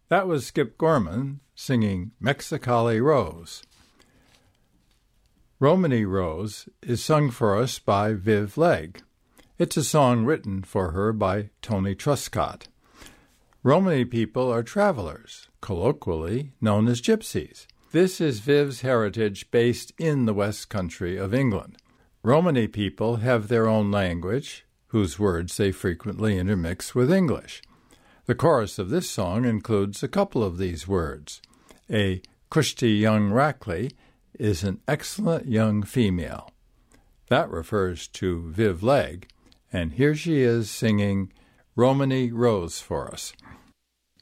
That was Skip Gorman singing Mexicali Rose. Romany Rose is sung for us by Viv Legge. It's a song written for her by Tony Truscott. Romany people are travelers, colloquially known as gypsies. This is Viv's heritage based in the West Country of England. Romany people have their own language, whose words they frequently intermix with English. The chorus of this song includes a couple of these words. A cushty young Rackley is an excellent young female. That refers to Viv Legge, and here she is singing Romany Rose for us.